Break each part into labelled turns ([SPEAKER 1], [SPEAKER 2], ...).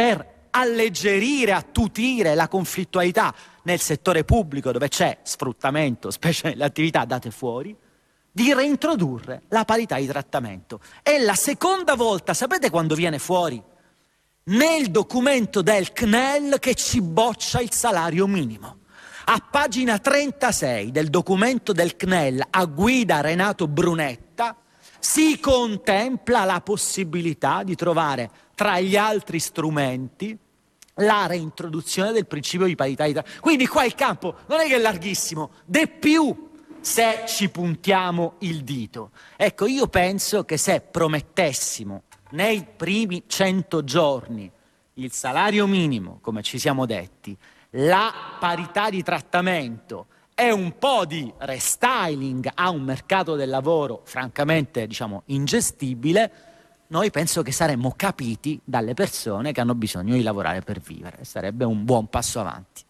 [SPEAKER 1] per alleggerire, attutire la conflittualità nel settore pubblico dove c'è sfruttamento, specie nelle attività date fuori, di reintrodurre la parità di trattamento. È la seconda volta, sapete quando viene fuori? Nel documento del CNEL che ci boccia il salario minimo. A pagina 36 del documento del CNEL a guida Renato Brunetta si contempla la possibilità di trovare tra gli altri strumenti la reintroduzione del principio di parità di trattamento. Quindi qua il campo non è che è larghissimo, de più se ci puntiamo il dito. Ecco, io penso che se promettessimo nei primi 100 giorni il salario minimo, come ci siamo detti, la parità di trattamento e un po' di restyling a un mercato del lavoro francamente, diciamo, ingestibile, noi penso che saremmo capiti dalle persone che hanno bisogno di lavorare per vivere. Sarebbe un buon passo avanti.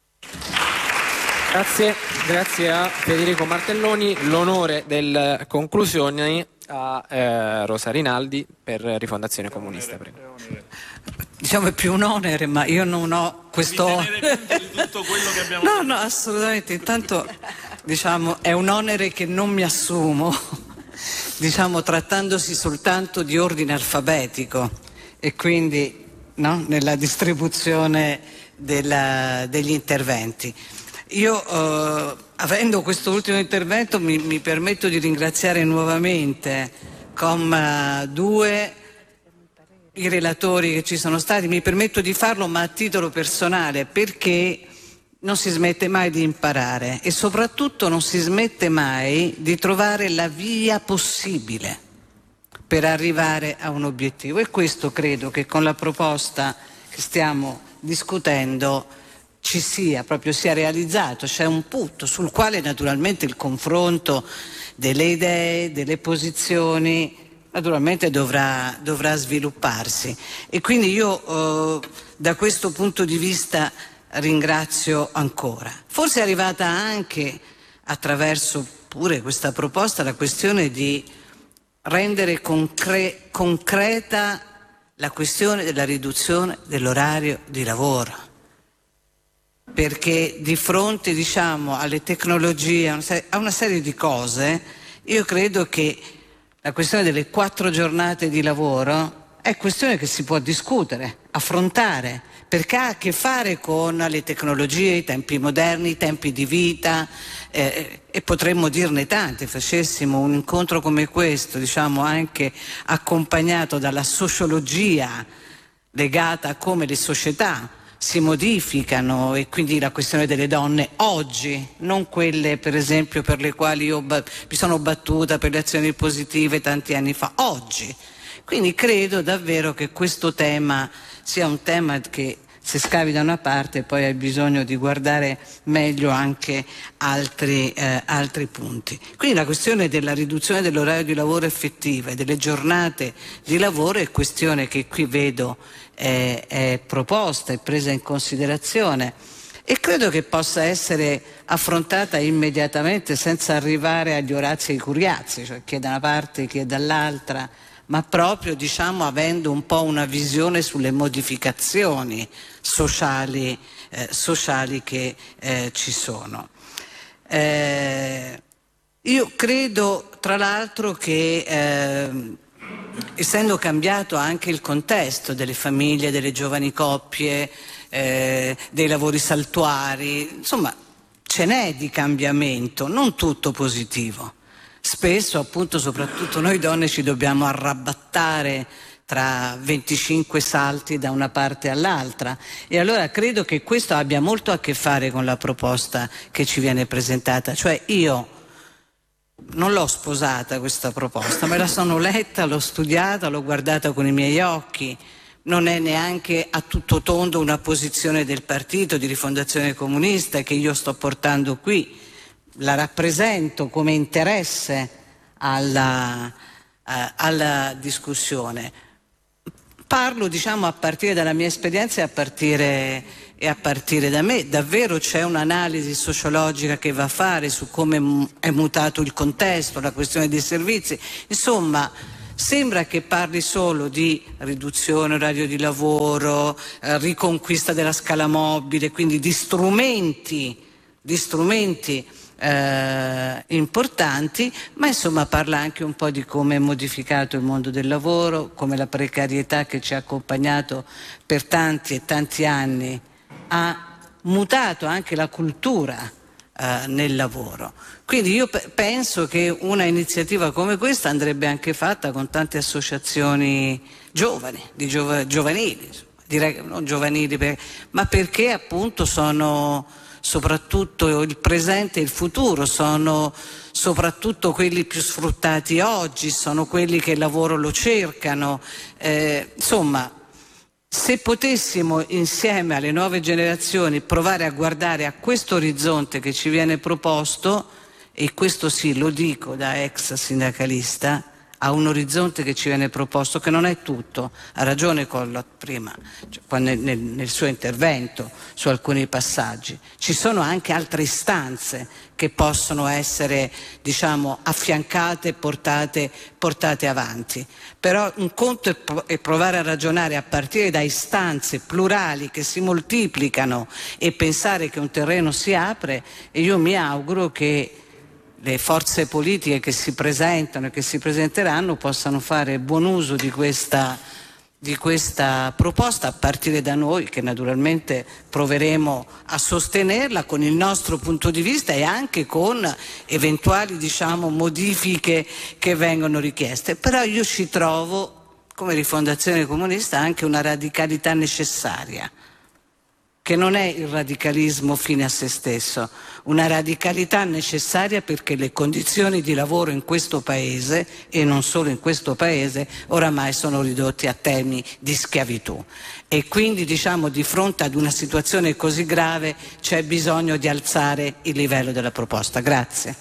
[SPEAKER 2] Grazie a Federico Martelloni. L'onore delle conclusioni a Rosa Rinaldi per Rifondazione Comunista. Prego.
[SPEAKER 3] Diciamo è più un onere, ma io non ho questo...
[SPEAKER 4] di tutto quello che abbiamo
[SPEAKER 3] No, assolutamente. Intanto, diciamo, è un onere che non mi assumo, diciamo, trattandosi soltanto di ordine alfabetico e quindi, no, nella distribuzione degli interventi. Io, avendo questo ultimo intervento, mi permetto di ringraziare nuovamente COM2, i relatori che ci sono stati. Mi permetto di farlo, ma a titolo personale, perché non si smette mai di imparare e soprattutto non si smette mai di trovare la via possibile per arrivare a un obiettivo, e questo credo che con la proposta che stiamo discutendo sia realizzato. C'è un punto sul quale naturalmente il confronto delle idee, delle posizioni naturalmente dovrà svilupparsi, e quindi io da questo punto di vista ringrazio ancora. Forse è arrivata anche attraverso pure questa proposta la questione di rendere concreta la questione della riduzione dell'orario di lavoro, perché di fronte, diciamo, alle tecnologie, a una serie di cose, io credo che la questione delle 4 giornate di lavoro è questione che si può discutere, affrontare, perché ha a che fare con le tecnologie, i tempi moderni, i tempi di vita, e potremmo dirne tanti. Facessimo un incontro come questo, diciamo, anche accompagnato dalla sociologia legata a come le società si modificano, e quindi la questione delle donne oggi, non quelle per esempio per le quali io mi sono battuta per le azioni positive tanti anni fa, oggi. Quindi credo davvero che questo tema sia un tema che, se scavi da una parte, poi hai bisogno di guardare meglio anche altri punti. Quindi la questione della riduzione dell'orario di lavoro effettiva e delle giornate di lavoro è questione che qui vedo è proposta e presa in considerazione, e credo che possa essere affrontata immediatamente senza arrivare agli Orazzi e ai Curiazzi, cioè chi è da una parte, chi è dall'altra, ma proprio, diciamo, avendo un po' una visione sulle modificazioni sociali che ci sono. Io credo, tra l'altro, che essendo cambiato anche il contesto delle famiglie, delle giovani coppie, dei lavori saltuari, insomma, ce n'è di cambiamento, non tutto positivo. Spesso, appunto, soprattutto noi donne ci dobbiamo arrabattare tra 25 salti da una parte all'altra, e allora credo che questo abbia molto a che fare con la proposta che ci viene presentata. Cioè, io non l'ho sposata questa proposta, me la sono letta, l'ho studiata, l'ho guardata con i miei occhi, non è neanche a tutto tondo una posizione del partito di Rifondazione Comunista che io sto portando qui, la rappresento come interesse alla discussione. Parlo, diciamo, a partire dalla mia esperienza e a partire da me. Davvero c'è un'analisi sociologica che va a fare su come è mutato il contesto, la questione dei servizi. Insomma, sembra che parli solo di riduzione orario di lavoro, riconquista della scala mobile, quindi di strumenti importanti, ma insomma parla anche un po' di come è modificato il mondo del lavoro, come la precarietà che ci ha accompagnato per tanti e tanti anni ha mutato anche la cultura nel lavoro. Quindi io penso che una iniziativa come questa andrebbe anche fatta con tante associazioni giovani, giovanili, direi non giovanili, ma perché appunto sono soprattutto il presente e il futuro, sono soprattutto quelli più sfruttati oggi, sono quelli che il lavoro lo cercano, insomma. Se potessimo insieme alle nuove generazioni provare a guardare a questo orizzonte che ci viene proposto, e questo sì lo dico da ex sindacalista, a un orizzonte che ci viene proposto, che non è tutto, ha ragione Collot prima, cioè, nel suo intervento su alcuni passaggi, ci sono anche altre istanze che possono essere, diciamo, affiancate e portate avanti. Però un conto è provare a ragionare a partire da istanze plurali che si moltiplicano e pensare che un terreno si apre, e io mi auguro che le forze politiche che si presentano e che si presenteranno possano fare buon uso di questa proposta, a partire da noi, che naturalmente proveremo a sostenerla con il nostro punto di vista e anche con eventuali, diciamo, modifiche che vengono richieste. Però io ci trovo, come Rifondazione Comunista, anche una radicalità necessaria, che non è il radicalismo fine a se stesso, una radicalità necessaria perché le condizioni di lavoro in questo Paese, e non solo in questo Paese, oramai sono ridotte a temi di schiavitù. E quindi, diciamo, di fronte ad una situazione così grave c'è bisogno di alzare il livello della proposta. Grazie.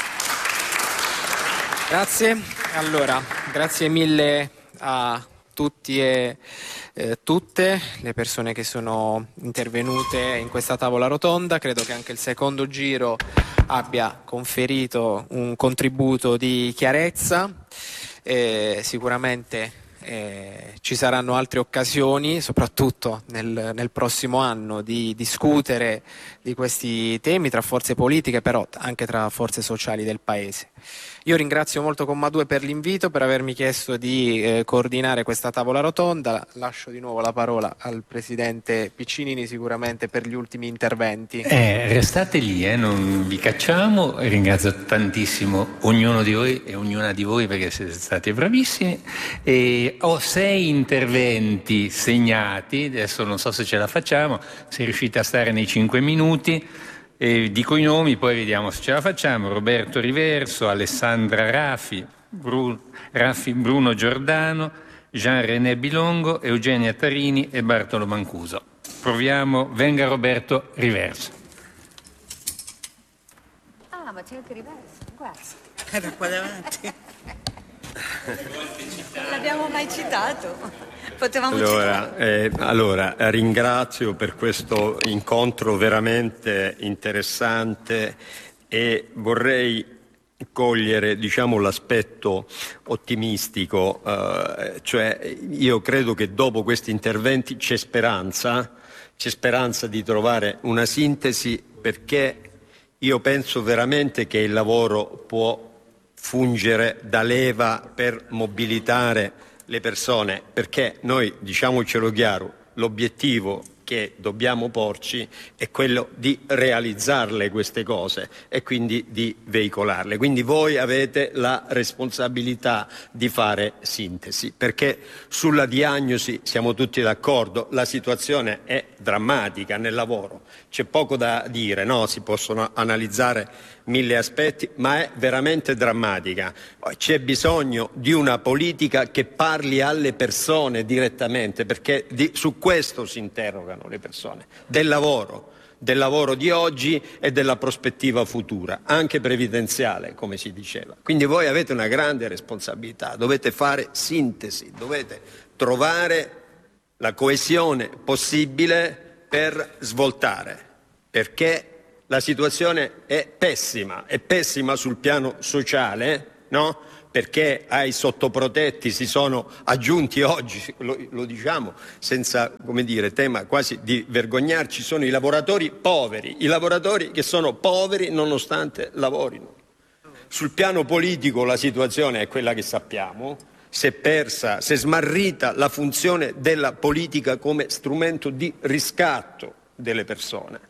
[SPEAKER 2] Grazie. Allora, grazie mille a tutti e tutte le persone che sono intervenute in questa tavola rotonda. Credo che anche il secondo giro abbia conferito un contributo di chiarezza. Sicuramente ci saranno altre occasioni, soprattutto nel prossimo anno, di discutere di questi temi tra forze politiche, però anche tra forze sociali del Paese. Io ringrazio molto Comma 2 per l'invito, per avermi chiesto di coordinare questa tavola rotonda. Lascio di nuovo la parola al Presidente Piccinini, sicuramente per gli ultimi interventi.
[SPEAKER 5] Restate lì, non vi cacciamo. Ringrazio tantissimo ognuno di voi e ognuna di voi perché siete stati bravissimi. Ho 6 interventi segnati, adesso non so se ce la facciamo, se riuscite a stare nei 5 minuti. Dico i nomi, poi vediamo se ce la facciamo. Roberto Riverso, Alessandra Raffi, Bruno Giordano, Jean-René Bilongo, Eugenia Tarini e Bartolo Mancuso. Proviamo, venga Roberto Riverso.
[SPEAKER 6] Ah, ma c'è anche Riverso, guarda.
[SPEAKER 3] Era qua davanti.
[SPEAKER 6] Non l'abbiamo mai citato. Potevamo
[SPEAKER 7] Allora, ringrazio per questo incontro veramente interessante e vorrei cogliere, diciamo, l'aspetto ottimistico, cioè io credo che dopo questi interventi c'è speranza di trovare una sintesi, perché io penso veramente che il lavoro può fungere da leva per mobilitare le persone, perché noi, diciamocelo chiaro, l'obiettivo che dobbiamo porci è quello di realizzarle queste cose e quindi di veicolarle. Quindi voi avete la responsabilità di fare sintesi, perché sulla diagnosi siamo tutti d'accordo, la situazione è drammatica nel lavoro, c'è poco da dire, no? Si possono analizzare 1000 aspetti, ma è veramente drammatica. C'è bisogno di una politica che parli alle persone direttamente, perché su questo si interrogano le persone, del lavoro di oggi e della prospettiva futura, anche previdenziale, come si diceva. Quindi voi avete una grande responsabilità, dovete fare sintesi, dovete trovare la coesione possibile per svoltare, perché la situazione è pessima sul piano sociale, no? perché ai sottoprotetti si sono aggiunti oggi, lo diciamo senza, come dire, tema quasi di vergognarci, sono i lavoratori poveri, i lavoratori che sono poveri nonostante lavorino. Sul piano politico la situazione è quella che sappiamo, si è persa, si è smarrita la funzione della politica come strumento di riscatto delle persone.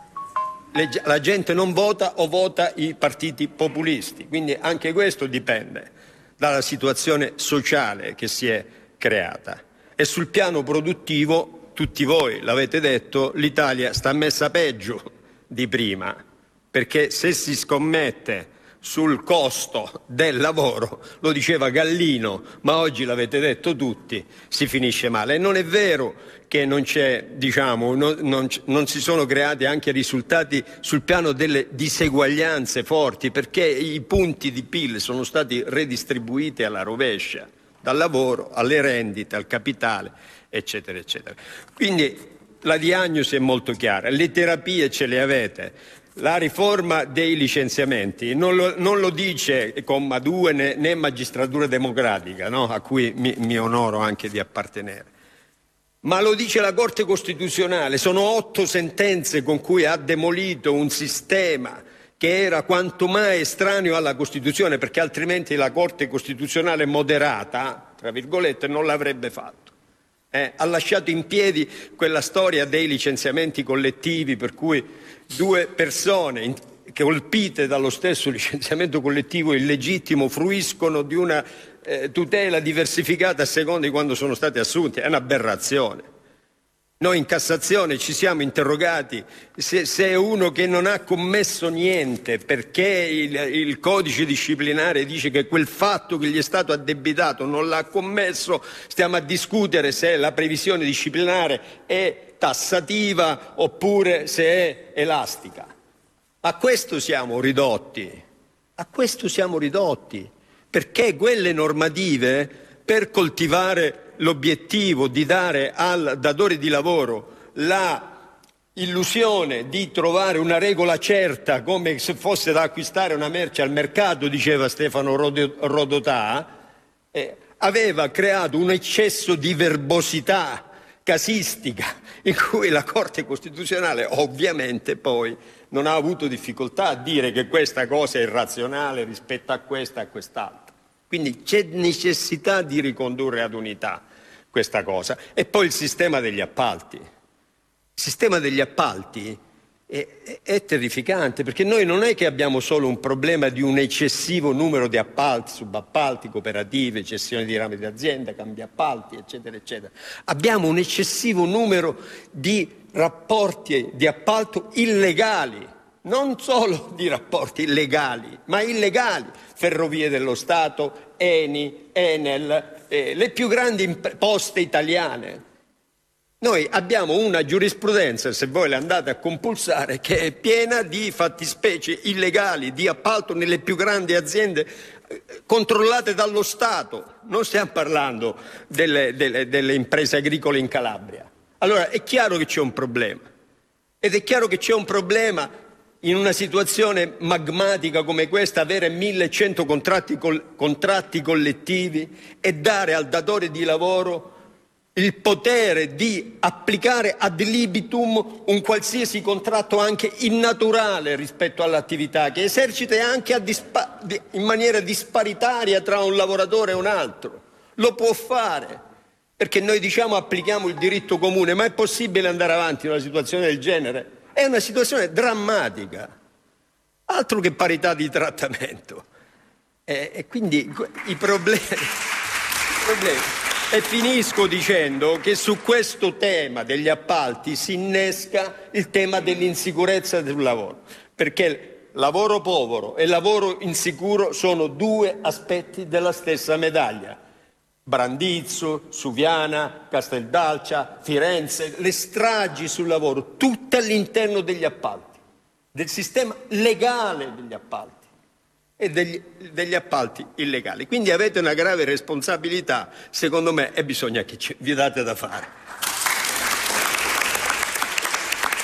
[SPEAKER 7] La gente non vota o vota i partiti populisti, quindi anche questo dipende dalla situazione sociale che si è creata. E sul piano produttivo, tutti voi l'avete detto, l'Italia sta messa peggio di prima, perché se si scommette sul costo del lavoro, lo diceva Gallino, ma oggi l'avete detto tutti, si finisce male. E non è vero che non c'è, diciamo, non si sono creati anche risultati sul piano delle diseguaglianze forti, perché i punti di PIL sono stati redistribuiti alla rovescia, dal lavoro alle rendite, al capitale, eccetera, eccetera. Quindi la diagnosi è molto chiara, le terapie ce le avete. La riforma dei licenziamenti non lo dice comma 2 né Magistratura Democratica, no? A cui mi onoro anche di appartenere, ma lo dice la Corte Costituzionale. Sono 8 sentenze con cui ha demolito un sistema che era quanto mai estraneo alla Costituzione, perché altrimenti la Corte Costituzionale moderata, tra virgolette, non l'avrebbe fatto. Ha lasciato in piedi quella storia dei licenziamenti collettivi per cui 2 persone colpite dallo stesso licenziamento collettivo illegittimo fruiscono di una tutela diversificata a seconda di quando sono stati assunti. È un'aberrazione. Noi in Cassazione ci siamo interrogati se è uno che non ha commesso niente, perché il codice disciplinare dice che quel fatto che gli è stato addebitato non l'ha commesso. Stiamo a discutere se la previsione disciplinare è tassativa oppure se è elastica. A questo siamo ridotti, perché quelle normative, per coltivare l'obiettivo di dare al datore di lavoro la illusione di trovare una regola certa, come se fosse da acquistare una merce al mercato, diceva Stefano Rodotà, aveva creato un eccesso di verbosità casistica in cui la Corte Costituzionale ovviamente poi non ha avuto difficoltà a dire che questa cosa è irrazionale rispetto a questa e a quest'altra. Quindi c'è necessità di ricondurre ad unità questa cosa. E poi il sistema degli appalti. Il sistema degli appalti è terrificante, perché noi non è che abbiamo solo un problema di un eccessivo numero di appalti, subappalti, cooperative, cessioni di rami d'azienda, cambi appalti, eccetera, eccetera. Abbiamo un eccessivo numero di rapporti di appalto illegali, non solo di rapporti legali, ma illegali. Ferrovie dello Stato, Eni, Enel, le più grandi poste italiane. Noi abbiamo una giurisprudenza, se voi le andate a compulsare, che è piena di fattispecie illegali di appalto nelle più grandi aziende controllate dallo Stato. Non stiamo parlando delle imprese agricole in Calabria. Allora è chiaro che c'è un problema, ed è chiaro che c'è un problema in una situazione magmatica come questa, avere 1100 contratti collettivi e dare al datore di lavoro il potere di applicare ad libitum un qualsiasi contratto anche innaturale rispetto all'attività, che esercita anche in maniera disparitaria tra un lavoratore e un altro. Lo può fare, perché noi diciamo applichiamo il diritto comune, ma è possibile andare avanti in una situazione del genere? È una situazione drammatica, altro che parità di trattamento. E quindi i problemi. E finisco dicendo che su questo tema degli appalti si innesca il tema dell'insicurezza del lavoro, perché lavoro povero e lavoro insicuro sono 2 aspetti della stessa medaglia. Brandizzo, Suviana, Casteldalcia, Firenze, le stragi sul lavoro, tutte all'interno degli appalti, del sistema legale degli appalti e degli appalti illegali. Quindi avete una grave responsabilità, secondo me, e bisogna che vi date da fare.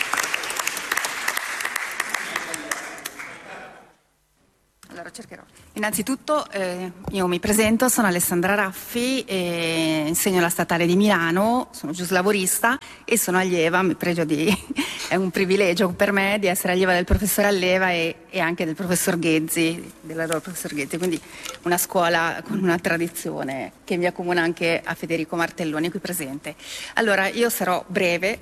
[SPEAKER 6] Allora cercherò.
[SPEAKER 8] Innanzitutto io mi presento, sono Alessandra Raffi, insegno alla Statale di Milano, sono giuslavorista e sono allieva, mi pregio di... è un privilegio per me di essere allieva del professor Alleva e anche del professor Ghezzi, dell'allora professor Ghezzi, quindi una scuola con una tradizione che mi accomuna anche a Federico Martelloni qui presente. Allora, io sarò breve,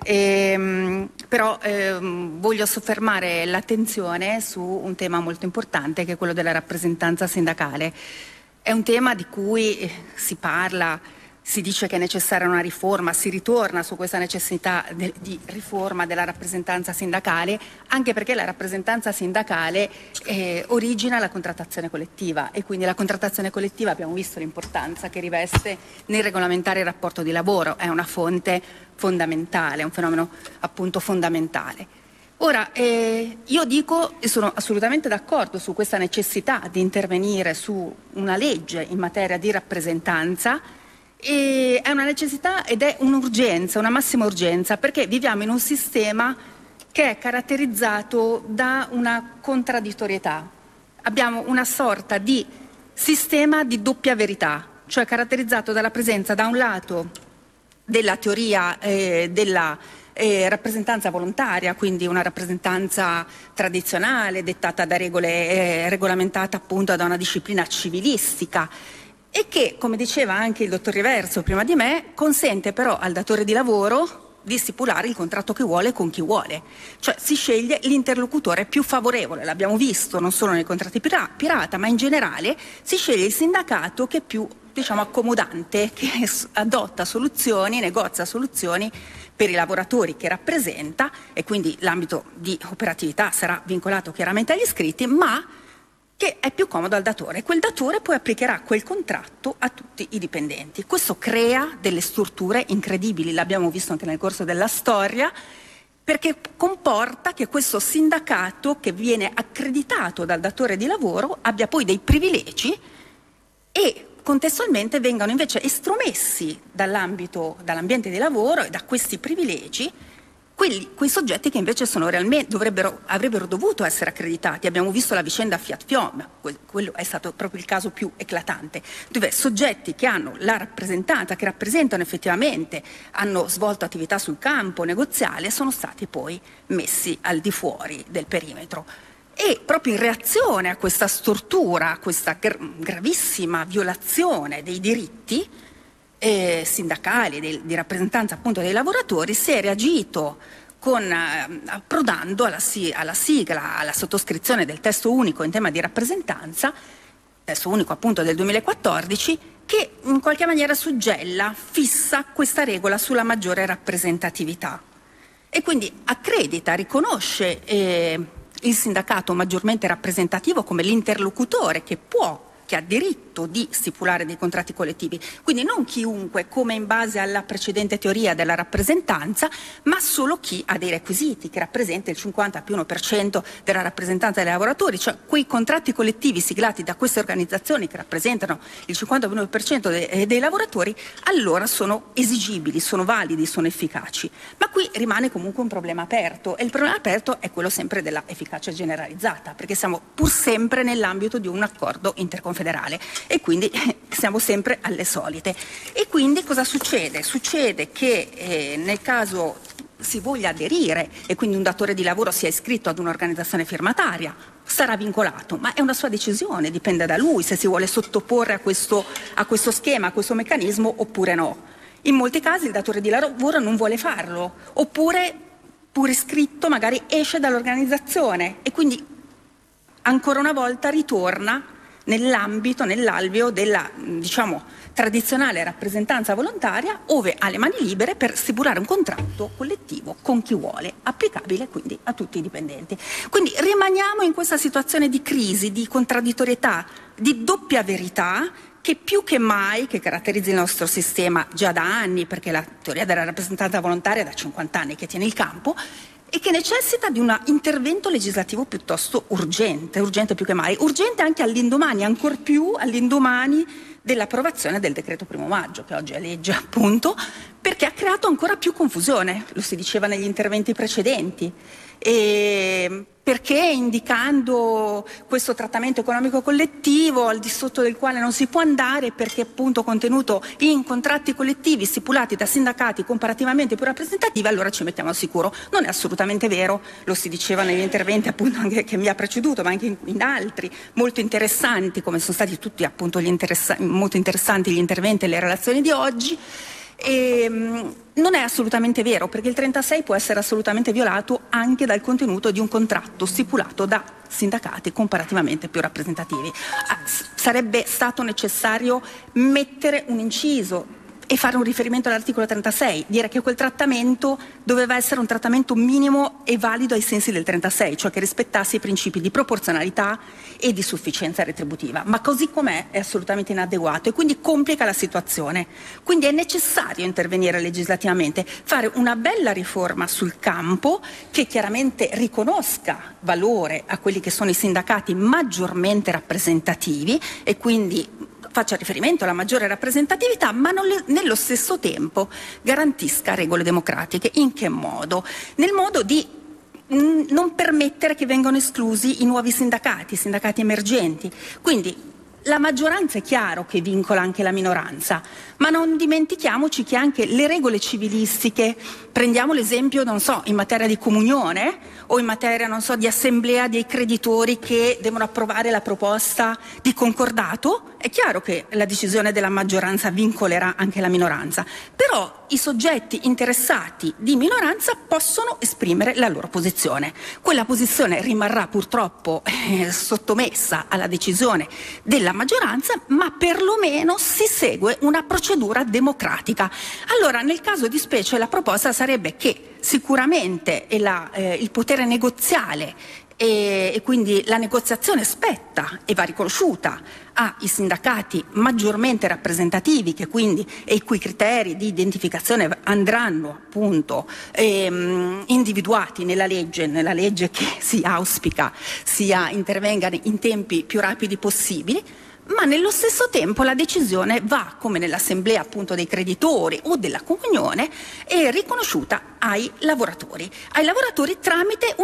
[SPEAKER 8] però voglio soffermare l'attenzione su un tema molto importante che è quello della rappresentanza sindacale. È un tema di cui si parla, si dice che è necessaria una riforma, si ritorna su questa necessità di riforma della rappresentanza sindacale, anche perché la rappresentanza sindacale origina la contrattazione collettiva e quindi la contrattazione collettiva abbiamo visto l'importanza che riveste nel regolamentare il rapporto di lavoro, è una fonte fondamentale, è un fenomeno appunto fondamentale. Ora, io dico e sono assolutamente d'accordo su questa necessità di intervenire su una legge in materia di rappresentanza, e è una necessità ed è un'urgenza, una massima urgenza, perché viviamo in un sistema che è caratterizzato da una contraddittorietà. Abbiamo una sorta di sistema di doppia verità, cioè caratterizzato dalla presenza da un lato della teoria della rappresentanza volontaria, quindi una rappresentanza tradizionale dettata da regole, regolamentata appunto da una disciplina civilistica e che, come diceva anche il dottor Riverso prima di me, consente però al datore di lavoro di stipulare il contratto che vuole con chi vuole, cioè si sceglie l'interlocutore più favorevole, l'abbiamo visto non solo nei contratti pirata ma in generale si sceglie il sindacato che è più accomodante, che adotta soluzioni, negozia soluzioni per i lavoratori che rappresenta e quindi l'ambito di operatività sarà vincolato chiaramente agli iscritti, ma che è più comodo al datore. Quel datore poi applicherà quel contratto a tutti i dipendenti. Questo crea delle strutture incredibili, l'abbiamo visto anche nel corso della storia, perché comporta che questo sindacato che viene accreditato dal datore di lavoro abbia poi dei privilegi e contestualmente vengano invece estromessi dall'ambiente di lavoro e da questi privilegi quei soggetti che invece sono realmente avrebbero dovuto essere accreditati. Abbiamo visto la vicenda Fiat Fiom, quello è stato proprio il caso più eclatante, dove soggetti che hanno la rappresentanza, che rappresentano effettivamente, hanno svolto attività sul campo negoziale, sono stati poi messi al di fuori del perimetro. E proprio in reazione a questa stortura, a questa gravissima violazione dei diritti sindacali, di rappresentanza appunto dei lavoratori, si è reagito approdando alla sigla, alla sottoscrizione del testo unico in tema di rappresentanza, testo unico appunto del 2014, che in qualche maniera suggella, fissa questa regola sulla maggiore rappresentatività e quindi accredita, riconosce il sindacato maggiormente rappresentativo come l'interlocutore che ha diritto di stipulare dei contratti collettivi, quindi non chiunque come in base alla precedente teoria della rappresentanza, ma solo chi ha dei requisiti, che rappresenta il 50+1% della rappresentanza dei lavoratori, cioè quei contratti collettivi siglati da queste organizzazioni che rappresentano il 50+1% dei lavoratori, allora sono esigibili, sono validi, sono efficaci. Ma qui rimane comunque un problema aperto e il problema aperto è quello sempre della efficacia generalizzata, perché siamo pur sempre nell'ambito di un accordo interconfederale e quindi siamo sempre alle solite. E quindi cosa succede? Succede che nel caso si voglia aderire e quindi un datore di lavoro sia iscritto ad un'organizzazione firmataria, sarà vincolato, ma è una sua decisione, dipende da lui se si vuole sottoporre a questo schema, a questo meccanismo oppure no. In molti casi il datore di lavoro non vuole farlo, oppure pur iscritto magari esce dall'organizzazione e quindi ancora una volta ritorna nell'alveo della tradizionale rappresentanza volontaria, ove ha le mani libere per stipulare un contratto collettivo con chi vuole, applicabile quindi a tutti i dipendenti. Quindi rimaniamo in questa situazione di crisi, di contraddittorietà, di doppia verità che più che mai, che caratterizza il nostro sistema già da anni, perché la teoria della rappresentanza volontaria è da 50 anni che tiene il campo, e che necessita di un intervento legislativo piuttosto urgente più che mai, urgente anche all'indomani, ancor più all'indomani dell'approvazione del decreto 1° maggio, che oggi è legge appunto, perché ha creato ancora più confusione, lo si diceva negli interventi precedenti, perché indicando questo trattamento economico collettivo al di sotto del quale non si può andare, perché appunto contenuto in contratti collettivi stipulati da sindacati comparativamente più rappresentativi, allora ci mettiamo al sicuro. Non è assolutamente vero, lo si diceva negli interventi appunto anche che mi ha preceduto, ma anche in altri molto interessanti, come sono stati tutti appunto molto interessanti gli interventi e le relazioni di oggi. Non è assolutamente vero, perché il 36 può essere assolutamente violato anche dal contenuto di un contratto stipulato da sindacati comparativamente più rappresentativi. Sarebbe stato necessario mettere un inciso e fare un riferimento all'articolo 36, dire che quel trattamento doveva essere un trattamento minimo e valido ai sensi del 36, cioè che rispettasse i principi di proporzionalità e di sufficienza retributiva, ma così com'è è assolutamente inadeguato e quindi complica la situazione. Quindi è necessario intervenire legislativamente, fare una bella riforma sul campo che chiaramente riconosca valore a quelli che sono i sindacati maggiormente rappresentativi e quindi faccia riferimento alla maggiore rappresentatività, ma nello stesso tempo garantisca regole democratiche. In che modo? Nel modo di non permettere che vengano esclusi i nuovi sindacati emergenti. Quindi la maggioranza è chiaro che vincola anche la minoranza, ma non dimentichiamoci che anche le regole civilistiche, prendiamo l'esempio, non so, in materia di comunione o in materia, non so, di assemblea dei creditori che devono approvare la proposta di concordato, è chiaro che la decisione della maggioranza vincolerà anche la minoranza, però i soggetti interessati di minoranza possono esprimere la loro posizione. Quella posizione rimarrà purtroppo sottomessa alla decisione della maggioranza, ma perlomeno si segue una procedura democratica. Allora, nel caso di specie, la proposta sarebbe che sicuramente il potere negoziale e quindi la negoziazione spetta e va riconosciuta ai sindacati maggiormente rappresentativi e i cui criteri di identificazione andranno appunto individuati nella legge che si auspica intervenga in tempi più rapidi possibili. Ma nello stesso tempo la decisione va, come nell'assemblea appunto dei creditori o della comunione, è riconosciuta ai lavoratori tramite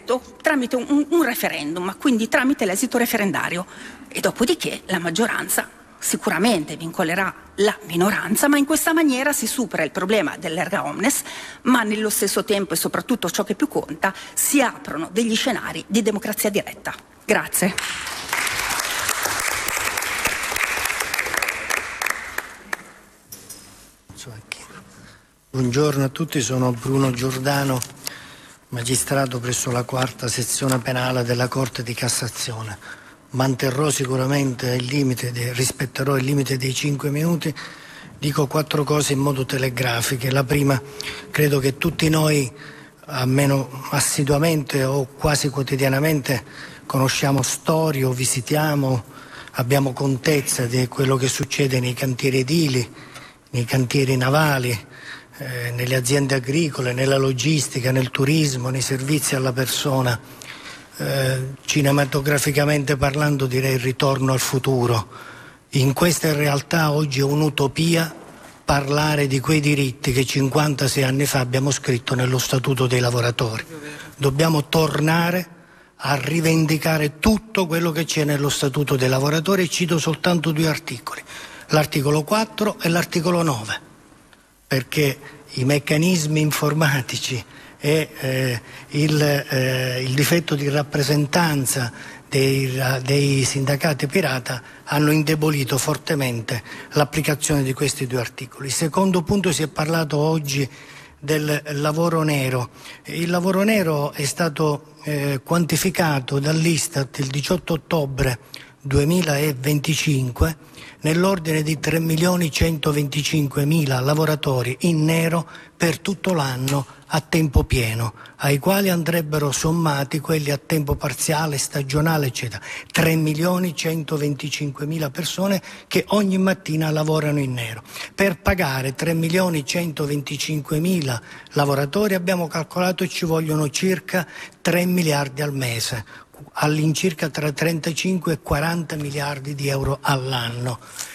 [SPEAKER 8] un referendum, quindi tramite l'esito referendario. E dopodiché la maggioranza sicuramente vincolerà la minoranza, ma in questa maniera si supera il problema dell'erga omnes, ma nello stesso tempo e soprattutto ciò che più conta, si aprono degli scenari di democrazia diretta. Grazie.
[SPEAKER 9] Buongiorno a tutti, sono Bruno Giordano, magistrato presso la quarta sezione penale della Corte di Cassazione. Manterrò sicuramente rispetterò il limite dei 5 minuti. Dico 4 cose in modo telegrafico. La prima, credo che tutti noi, almeno assiduamente o quasi quotidianamente, conosciamo storie o visitiamo, abbiamo contezza di quello che succede nei cantieri edili, nei cantieri navali, nelle aziende agricole, nella logistica, nel turismo, nei servizi alla persona. Cinematograficamente parlando, direi il ritorno al futuro. In questa realtà oggi è un'utopia parlare di quei diritti che 56 anni fa abbiamo scritto nello Statuto dei lavoratori. Dobbiamo tornare a rivendicare tutto quello che c'è nello Statuto dei lavoratori, e cito soltanto 2 articoli, l'articolo 4 e l'articolo 9, perché i meccanismi informatici e il difetto di rappresentanza dei sindacati pirata hanno indebolito fortemente l'applicazione di questi 2 articoli. Secondo punto, si è parlato oggi del lavoro nero. Il lavoro nero è stato quantificato dall'Istat il 18 ottobre 2025 nell'ordine di 3.125.000 lavoratori in nero per tutto l'anno a tempo pieno, ai quali andrebbero sommati quelli a tempo parziale, stagionale, eccetera. 3.125.000 persone che ogni mattina lavorano in nero. Per pagare 3.125.000 lavoratori abbiamo calcolato che ci vogliono circa 3 miliardi al mese, all'incirca tra 35 e 40 miliardi di euro all'anno.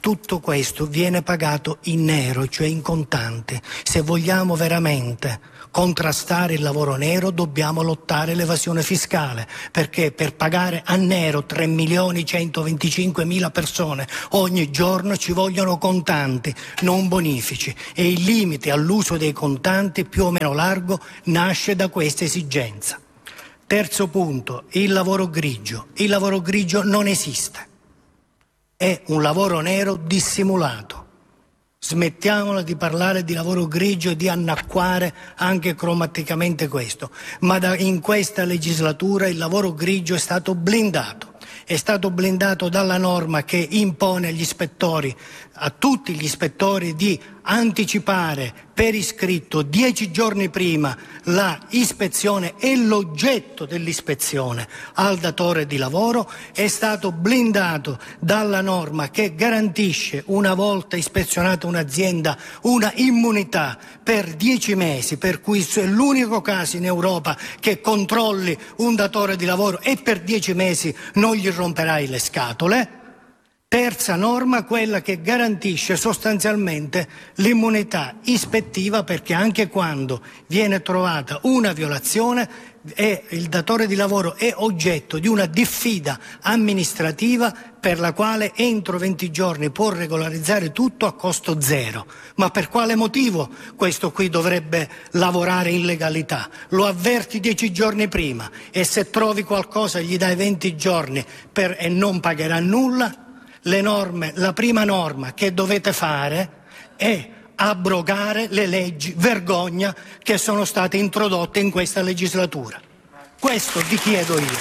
[SPEAKER 9] tutto questo viene pagato in nero, cioè in contanti. Se vogliamo veramente contrastare il lavoro nero dobbiamo lottare l'evasione fiscale, perché per pagare a nero 3.125.000 persone ogni giorno ci vogliono contanti, non bonifici, e il limite all'uso dei contanti più o meno largo nasce da questa esigenza. Terzo punto, il lavoro grigio. Il lavoro grigio non esiste, è un lavoro nero dissimulato. Smettiamola di parlare di lavoro grigio e di annacquare anche cromaticamente questo. Ma in questa legislatura il lavoro grigio è stato blindato. È stato blindato dalla norma che impone agli ispettori, a tutti gli ispettori, di anticipare per iscritto 10 giorni prima la ispezione e l'oggetto dell'ispezione al datore di lavoro. È stato blindato dalla norma che garantisce, una volta ispezionata un'azienda, una immunità per 10 mesi, per cui è l'unico caso in Europa che controlli un datore di lavoro e per 10 mesi non gli romperai le scatole. Terza norma, quella che garantisce sostanzialmente l'immunità ispettiva, perché anche quando viene trovata una violazione il datore di lavoro è oggetto di una diffida amministrativa per la quale entro 20 giorni può regolarizzare tutto a costo zero. Ma per quale motivo questo qui dovrebbe lavorare in legalità? Lo avverti 10 giorni prima e se trovi qualcosa gli dai 20 giorni e non pagherà nulla? Le norme, la prima norma che dovete fare è abrogare le leggi vergogna che sono state introdotte in questa legislatura. Questo vi chiedo io.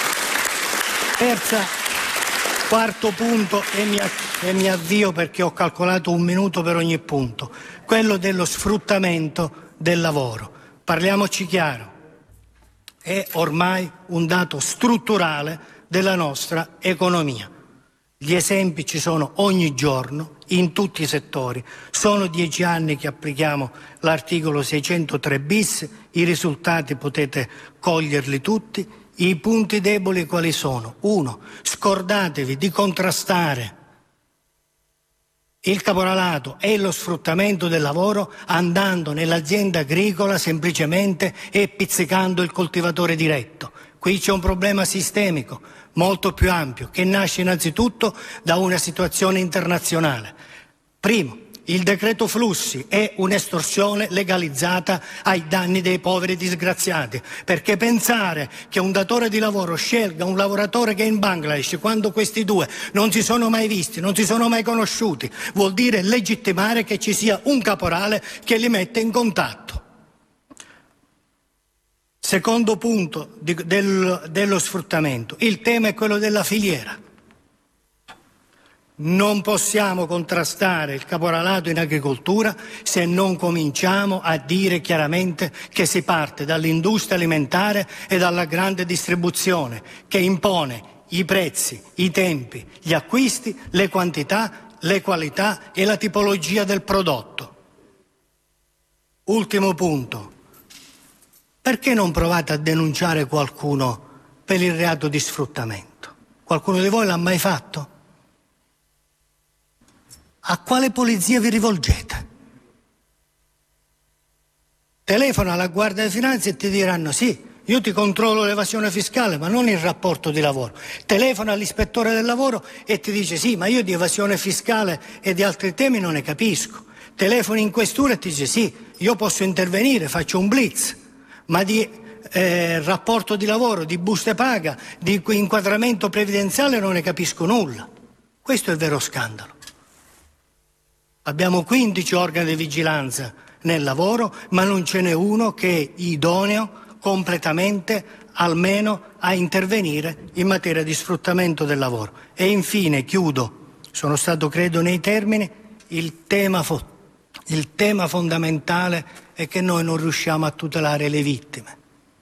[SPEAKER 9] Quarto punto, e mi avvio perché ho calcolato 1 minuto per ogni punto, quello dello sfruttamento del lavoro. Parliamoci chiaro, è ormai un dato strutturale della nostra economia. Gli esempi ci sono ogni giorno, in tutti i settori. Sono 10 anni che applichiamo l'articolo 603 bis, i risultati potete coglierli tutti. I punti deboli quali sono? 1. Scordatevi di contrastare il caporalato e lo sfruttamento del lavoro andando nell'azienda agricola semplicemente e pizzicando il coltivatore diretto. Qui c'è un problema sistemico molto più ampio che nasce innanzitutto da una situazione internazionale. Primo, il decreto flussi è un'estorsione legalizzata ai danni dei poveri disgraziati, perché pensare che un datore di lavoro scelga un lavoratore che è in Bangladesh quando questi due non si sono mai visti, non si sono mai conosciuti, vuol dire legittimare che ci sia un caporale che li mette in contatto. Secondo punto dello sfruttamento, il tema è quello della filiera. Non possiamo contrastare il caporalato in agricoltura se non cominciamo a dire chiaramente che si parte dall'industria alimentare e dalla grande distribuzione, che impone i prezzi, i tempi, gli acquisti, le quantità, le qualità e la tipologia del prodotto. Ultimo punto. Perché non provate a denunciare qualcuno per il reato di sfruttamento? Qualcuno di voi l'ha mai fatto? A quale polizia vi rivolgete? Telefona alla Guardia di Finanza e ti diranno sì, io ti controllo l'evasione fiscale ma non il rapporto di lavoro. Telefona all'ispettore del lavoro e ti dice sì, ma io di evasione fiscale e di altri temi non ne capisco. Telefoni in questura e ti dice sì, io posso intervenire, faccio un blitz. Ma di rapporto di lavoro, di buste paga, di inquadramento previdenziale non ne capisco nulla. Questo è il vero scandalo. Abbiamo 15 organi di vigilanza nel lavoro, ma non ce n'è uno che è idoneo completamente almeno a intervenire in materia di sfruttamento del lavoro. E infine, chiudo, sono stato credo nei termini, il tema fondamentale è che noi non riusciamo a tutelare le vittime.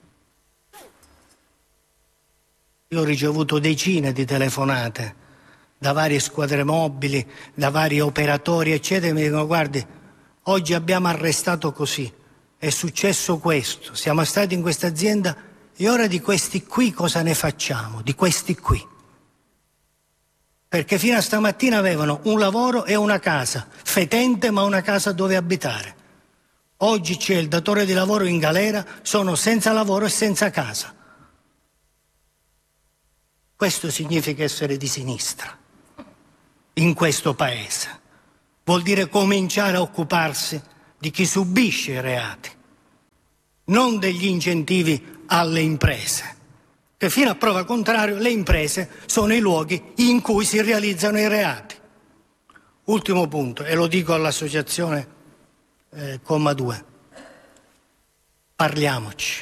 [SPEAKER 9] Io ho ricevuto decine di telefonate da varie squadre mobili, da vari operatori, eccetera, e mi dicono guardi, oggi abbiamo arrestato così, è successo questo, siamo stati in questa azienda e ora di questi qui cosa ne facciamo? Di questi qui. perché fino a stamattina avevano un lavoro e una casa, fetente ma una casa dove abitare. Oggi c'è il datore di lavoro in galera, sono senza lavoro e senza casa. Questo significa essere di sinistra in questo paese. Vuol dire cominciare a occuparsi di chi subisce i reati, non degli incentivi alle imprese, che fino a prova contrario le imprese sono i luoghi in cui si realizzano i reati. Ultimo punto, e lo dico all'associazione comma 2. Parliamoci.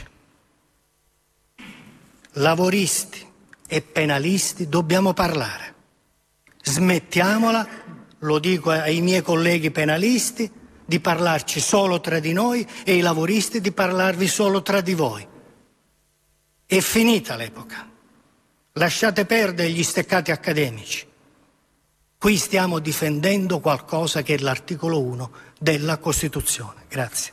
[SPEAKER 9] Lavoristi e penalisti dobbiamo parlare. Smettiamola, lo dico ai miei colleghi penalisti, di parlarci solo tra di noi e i lavoristi di parlarvi solo tra di voi. È finita l'epoca. Lasciate perdere gli steccati accademici. Qui stiamo difendendo qualcosa che è l'articolo 1 della Costituzione. Grazie.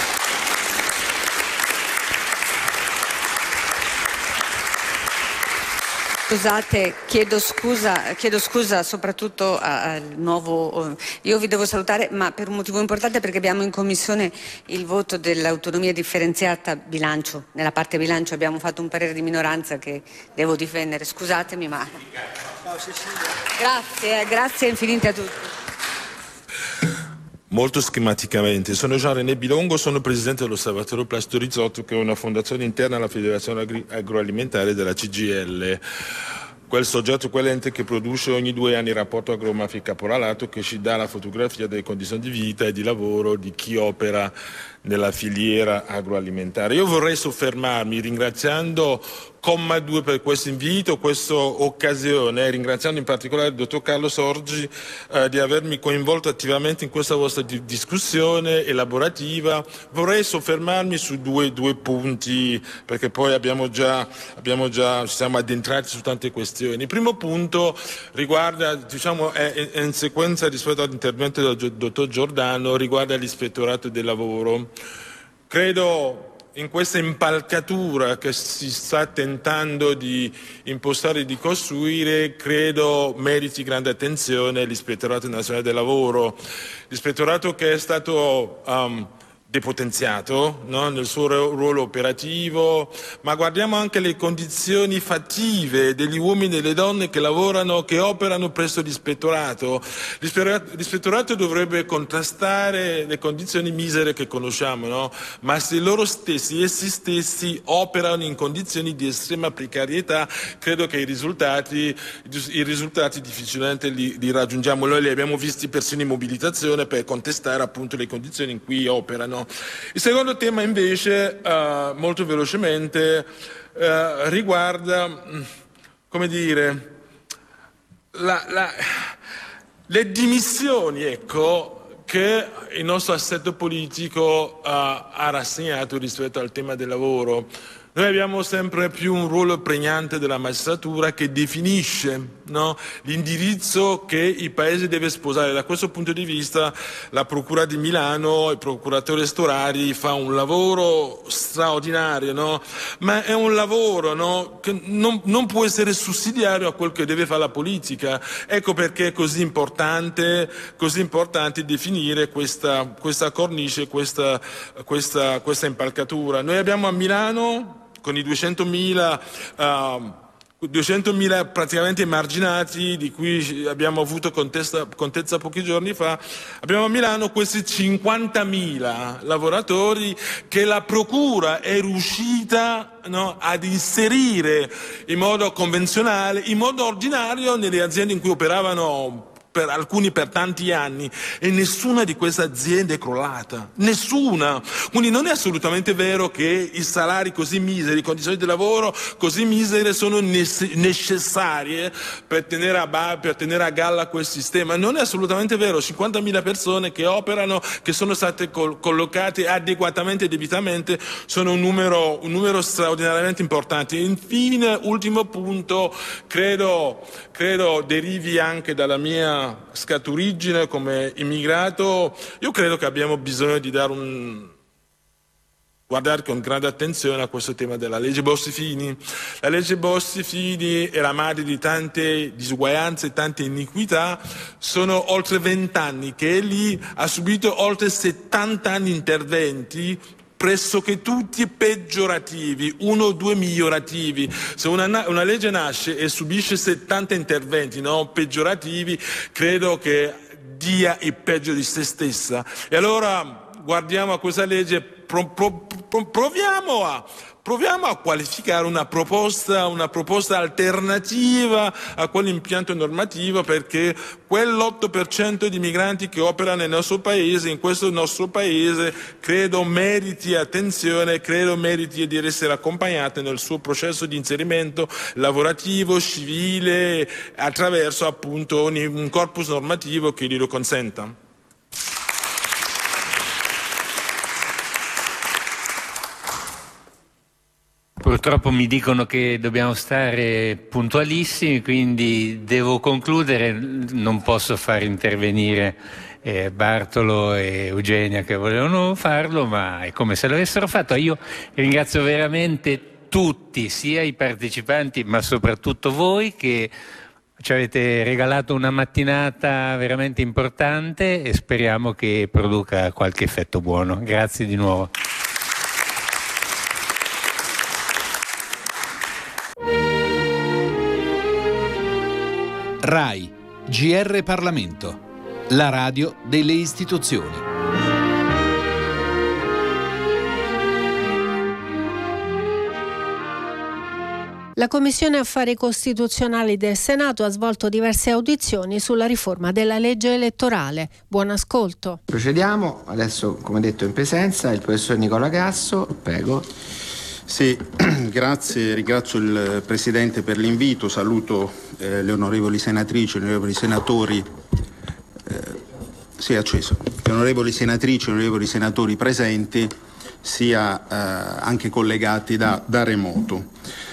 [SPEAKER 6] Scusate, chiedo scusa soprattutto al nuovo. Io vi devo salutare, ma per un motivo importante, perché abbiamo in commissione il voto dell'autonomia differenziata bilancio. Nella parte bilancio abbiamo fatto un parere di minoranza che devo difendere. Scusatemi, ma. Grazie infinite a tutti.
[SPEAKER 4] Molto schematicamente, sono Jean-René Bilongo, sono presidente dell'Osservatorio Pastorizotto, che è una fondazione interna alla Federazione Agroalimentare della CGIL, quel soggetto, quell'ente che produce ogni 2 anni il rapporto agromafia caporalato, che ci dà la fotografia delle condizioni di vita e di lavoro di chi opera nella filiera agroalimentare. Io vorrei soffermarmi ringraziando comma 2 per questo invito, questa occasione, ringraziando in particolare il dottor Carlo Sorgi di avermi coinvolto attivamente in questa vostra discussione elaborativa. Vorrei soffermarmi su due punti, perché poi ci siamo addentrati su tante questioni. Il primo punto riguarda, è in sequenza rispetto all'intervento del dottor Giordano, riguarda l'ispettorato del lavoro. Credo in questa impalcatura che si sta tentando di impostare e di costruire, credo meriti grande attenzione l'Ispettorato Nazionale del Lavoro, l'ispettorato che è stato depotenziato, no? Nel suo ruolo operativo, ma guardiamo anche le condizioni fattive degli uomini e delle donne che lavorano, che operano presso l'ispettorato. L'ispettorato dovrebbe contrastare le condizioni misere che conosciamo, no? Ma se essi stessi operano in condizioni di estrema precarietà, credo che i risultati difficilmente li raggiungiamo. Noi li abbiamo visti persino in mobilitazione per contestare appunto le condizioni in cui operano. Il secondo tema invece, molto velocemente, riguarda, come dire, le dimissioni, ecco, che il nostro assetto politico ha rassegnato rispetto al tema del lavoro. Noi abbiamo sempre più un ruolo pregnante della magistratura che definisce, no, l'indirizzo che il Paese deve sposare. Da questo punto di vista la Procura di Milano, il procuratore Storari fa un lavoro straordinario, no? Ma è un lavoro, no, che non può essere sussidiario a quel che deve fare la politica. Ecco perché è così importante definire questa cornice, questa impalcatura. Noi abbiamo a Milano, con i 200.000 praticamente emarginati, di cui abbiamo avuto contezza pochi giorni fa, abbiamo a Milano questi 50.000 lavoratori che la Procura è riuscita, no, ad inserire in modo convenzionale, in modo ordinario, nelle aziende in cui operavano per alcuni per tanti anni, e nessuna di queste aziende è crollata, nessuna. Quindi non è assolutamente vero che i salari così miseri, le condizioni di lavoro così misere sono necessarie per tenere a galla quel sistema. Non è assolutamente vero. 50.000 persone che operano, che sono state collocate adeguatamente e debitamente, sono un numero straordinariamente importante. Infine, ultimo punto, credo derivi anche dalla mia scaturigine come immigrato. Io credo che abbiamo bisogno di dare guardare con grande attenzione a questo tema della legge Bossi-Fini. La legge Bossi-Fini è la madre di tante disuguaglianze, tante iniquità. Sono oltre 20 anni che è lì, ha subito oltre 70 anni di interventi, pressoché tutti peggiorativi, 1 o 2 migliorativi. Se una legge nasce e subisce 70 interventi peggiorativi, credo che dia il peggio di se stessa. E allora guardiamo a questa legge, proviamo a qualificare una proposta alternativa a quell'impianto normativo, perché quell'8% di migranti che opera nel nostro paese, in questo nostro paese, credo meriti attenzione, credo meriti di essere accompagnato nel suo processo di inserimento lavorativo, civile, attraverso appunto un corpus normativo che glielo consenta.
[SPEAKER 5] Purtroppo mi dicono che dobbiamo stare puntualissimi, quindi devo concludere. Non posso far intervenire Bartolo e Eugenia che volevano farlo, ma è come se l'avessero fatto. Io ringrazio veramente tutti, sia i partecipanti ma soprattutto voi che ci avete regalato una mattinata veramente importante e speriamo che produca qualche effetto buono. Grazie di nuovo.
[SPEAKER 10] RAI, GR Parlamento, la radio delle istituzioni.
[SPEAKER 11] La Commissione Affari Costituzionali del Senato ha svolto diverse audizioni sulla riforma della legge elettorale. Buon ascolto.
[SPEAKER 12] Procediamo, adesso come detto in presenza il professor Nicola Grasso, prego.
[SPEAKER 13] Sì, grazie, ringrazio il Presidente per l'invito, saluto le onorevoli senatrici, gli onorevoli senatori, sì, acceso, gli onorevoli senatrici e gli onorevoli senatori presenti, sia anche collegati da remoto.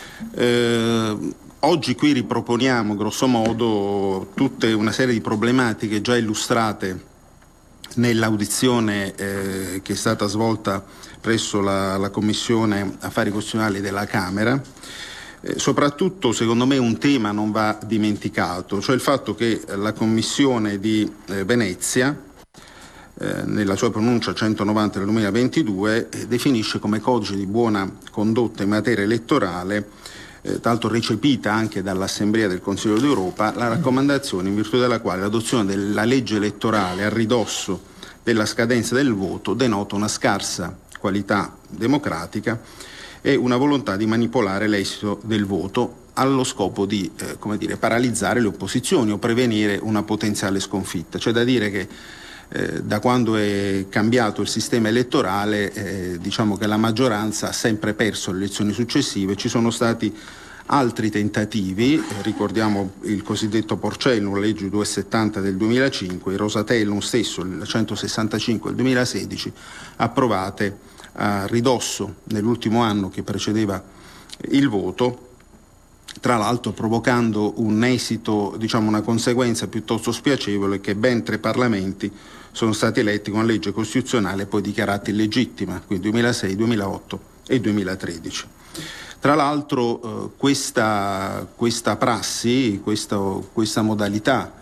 [SPEAKER 13] Oggi qui riproponiamo grosso modo tutta una serie di problematiche già illustrate nell'audizione che è stata svolta presso la Commissione Affari Costituzionali della Camera. Soprattutto, secondo me, un tema non va dimenticato, cioè il fatto che la Commissione di Venezia, nella sua pronuncia 190 del 2022, definisce come codice di buona condotta in materia elettorale, tra l'altro recepita anche dall'Assemblea del Consiglio d'Europa, la raccomandazione in virtù della quale l'adozione della legge elettorale a ridosso della scadenza del voto denota una scarsa qualità democratica e una volontà di manipolare l'esito del voto allo scopo di paralizzare le opposizioni o prevenire una potenziale sconfitta. C'è da dire che da quando è cambiato il sistema elettorale diciamo che la maggioranza ha sempre perso le elezioni successive. Ci sono stati altri tentativi, ricordiamo il cosiddetto Porcellum, la legge 270 del 2005, il Rosatellum stesso, il 165 del 2016, approvate a ridosso nell'ultimo anno che precedeva il voto, tra l'altro provocando un esito, diciamo una conseguenza piuttosto spiacevole, che ben 3 parlamenti sono stati eletti con legge costituzionale poi dichiarata illegittima, quindi 2006, 2008 e 2013. Tra l'altro questa prassi, questa modalità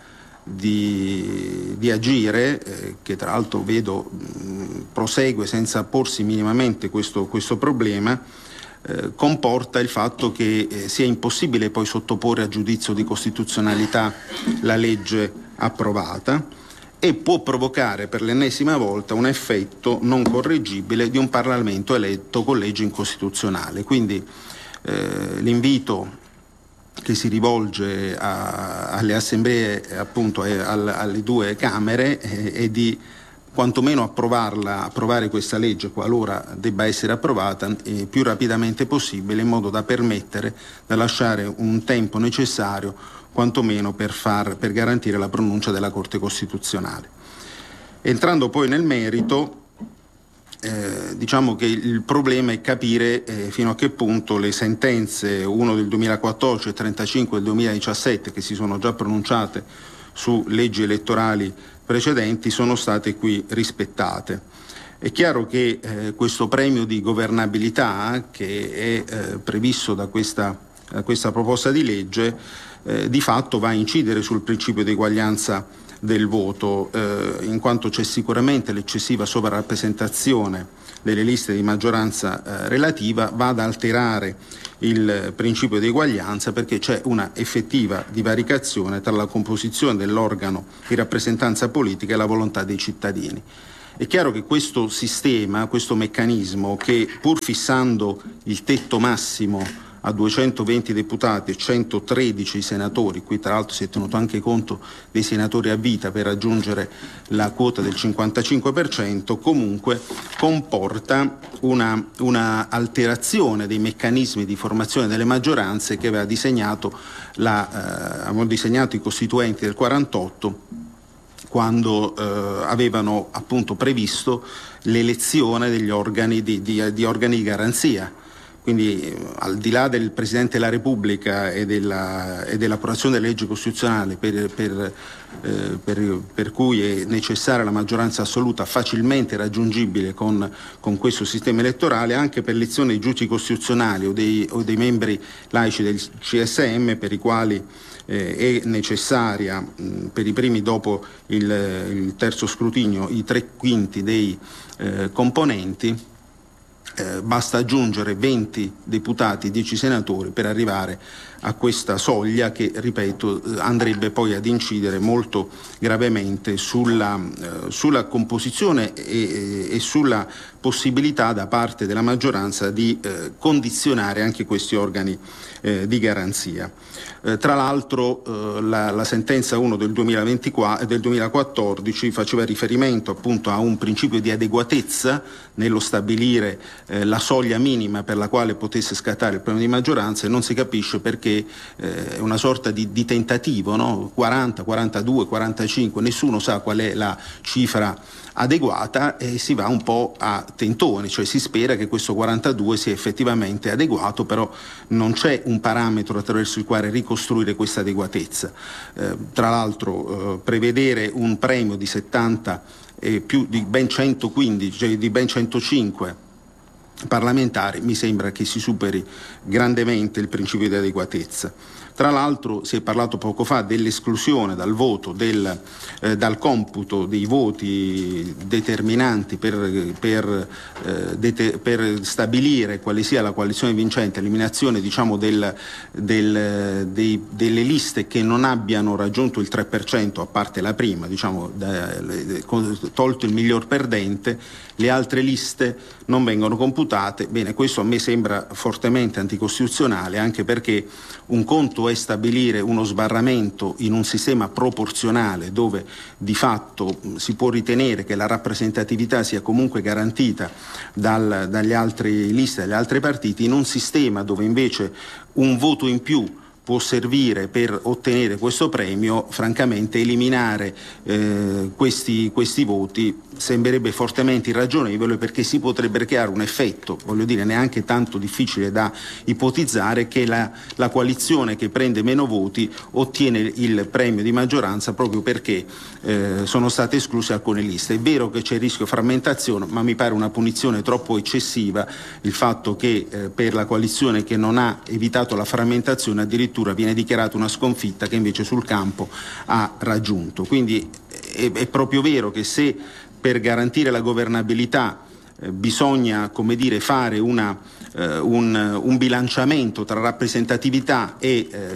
[SPEAKER 13] di agire, che tra l'altro vedo prosegue senza porsi minimamente questo problema, comporta il fatto che sia impossibile poi sottoporre a giudizio di costituzionalità la legge approvata e può provocare per l'ennesima volta un effetto non correggibile di un Parlamento eletto con legge incostituzionale. Quindi l'invito che si rivolge alle assemblee, appunto alle 2 Camere, è di quantomeno approvare questa legge, qualora debba essere approvata, più rapidamente possibile, in modo da permettere, da lasciare un tempo necessario quantomeno per garantire la pronuncia della Corte Costituzionale. Entrando poi nel merito, diciamo che il problema è capire fino a che punto le sentenze 1 del 2014 e 35 del 2017, che si sono già pronunciate su leggi elettorali precedenti, sono state qui rispettate. È chiaro che questo premio di governabilità che è previsto da questa proposta di legge di fatto va a incidere sul principio di eguaglianza del voto, in quanto c'è sicuramente l'eccessiva sovrarappresentazione delle liste di maggioranza relativa, va ad alterare il principio di eguaglianza, perché c'è una effettiva divaricazione tra la composizione dell'organo di rappresentanza politica e la volontà dei cittadini. È chiaro che questo sistema, questo meccanismo, che pur fissando il tetto massimo a 220 deputati e 113 senatori, qui tra l'altro si è tenuto anche conto dei senatori a vita per raggiungere la quota del 55%, comunque comporta una alterazione dei meccanismi di formazione delle maggioranze che avevano disegnato i costituenti del 48, quando avevano appunto previsto l'elezione degli organi di organi di garanzia. Quindi al di là del Presidente della Repubblica e dell'approvazione delle leggi costituzionali per cui è necessaria la maggioranza assoluta facilmente raggiungibile con questo sistema elettorale, anche per l'elezione dei giudici costituzionali o dei membri laici del CSM, per i quali è necessaria per i primi dopo il terzo scrutinio i 3/5 dei componenti. Basta aggiungere 20 deputati e 10 senatori per arrivare a questa soglia che, ripeto, andrebbe poi ad incidere molto gravemente sulla composizione e sulla possibilità da parte della maggioranza di condizionare anche questi organi di garanzia. Tra l'altro la sentenza 1 del 2014 faceva riferimento appunto a un principio di adeguatezza nello stabilire la soglia minima per la quale potesse scattare il premio di maggioranza, e non si capisce perché è una sorta di tentativo, no? 40, 42, 45, nessuno sa qual è la cifra adeguata e si va un po' a tentoni, cioè si spera che questo 42 sia effettivamente adeguato, però non c'è un parametro attraverso il quale ricostruire questa adeguatezza. Tra l'altro prevedere un premio di 70 e più di ben 115, cioè di ben 105 parlamentari, mi sembra che si superi grandemente il principio di adeguatezza. Tra l'altro si è parlato poco fa dell'esclusione dal voto, dal computo dei voti determinanti per stabilire quale sia la coalizione vincente, eliminazione diciamo delle liste che non abbiano raggiunto il 3%, a parte la prima, diciamo, tolto il miglior perdente, le altre liste non vengono computate. Bene, questo a me sembra fortemente anticostituzionale, anche perché un conto è stabilire uno sbarramento in un sistema proporzionale dove di fatto si può ritenere che la rappresentatività sia comunque garantita dalle altre liste, dagli altri partiti, in un sistema dove invece un voto in più può servire per ottenere questo premio. Francamente eliminare questi voti sembrerebbe fortemente irragionevole, perché si potrebbe creare un effetto, voglio dire, neanche tanto difficile da ipotizzare, che la coalizione che prende meno voti ottiene il premio di maggioranza proprio perché sono state escluse alcune liste. È vero che c'è il rischio frammentazione, ma mi pare una punizione troppo eccessiva il fatto che per la coalizione che non ha evitato la frammentazione addirittura viene dichiarata una sconfitta che invece sul campo ha raggiunto. Quindi è proprio vero che se per garantire la governabilità bisogna, come dire, fare un bilanciamento tra rappresentatività e